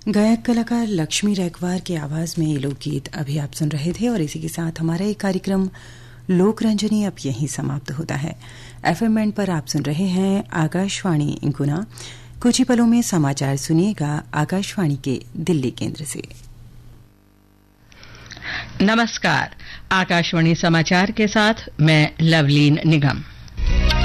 गायक कलाकार लक्ष्मी रैकवार की आवाज में ये लोकगीत अभी आप सुन रहे थे और इसी के साथ हमारा ये कार्यक्रम लोक रंजनी अब यहीं समाप्त होता है। एफएम बैंड पर आप सुन रहे हैं आकाशवाणी गुना। कुछ ही पलों में समाचार सुनिएगा आकाशवाणी के दिल्ली केंद्र से। नमस्कार, आकाशवाणी समाचार के साथ मैं लवलीन निगम।